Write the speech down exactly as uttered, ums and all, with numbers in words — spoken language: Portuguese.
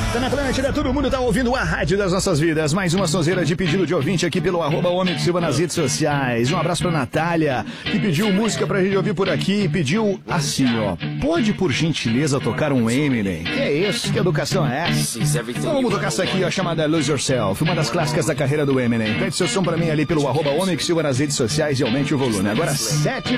Tá na Atlântida, todo mundo tá ouvindo a rádio das nossas vidas. Mais uma sonzeira de pedido de ouvinte aqui pelo arroba Onyx Silva nas redes sociais. Um abraço pra Natália, que pediu música pra gente ouvir por aqui. Pediu assim, ó. Pode, por gentileza, tocar um Eminem? Que é isso? Que educação é essa? Então vamos tocar essa aqui, ó, chamada Lose Yourself. Uma das clássicas da carreira do Eminem. Pede seu som pra mim ali pelo arroba Onyx Silva nas redes sociais e aumente o volume. Agora sete